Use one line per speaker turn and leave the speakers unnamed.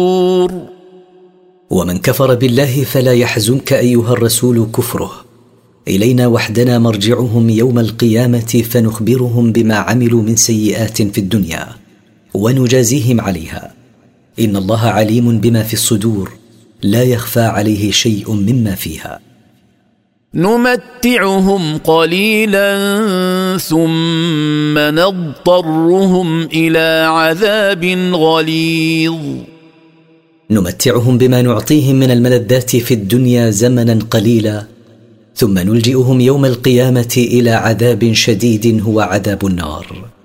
ومن كفر بالله فلا يحزنك أيها الرسول كفره، إلينا وحدنا مرجعهم يوم القيامة فنخبرهم بما عملوا من سيئات في الدنيا ونجازيهم عليها، إن الله عليم بما في الصدور لا يخفى عليه شيء مما فيها.
نمتعهم قليلا ثم نضطرهم إلى عذاب غليظ.
نمتعهم بما نعطيهم من الملذات في الدنيا زمنا قليلا، ثم نلجئهم يوم القيامة إلى عذاب شديد هو عذاب النار.